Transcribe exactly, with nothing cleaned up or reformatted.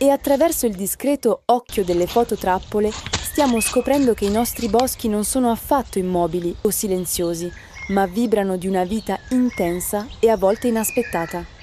E attraverso il discreto occhio delle fototrappole stiamo scoprendo che i nostri boschi non sono affatto immobili o silenziosi, ma vibrano di una vita intensa e a volte inaspettata.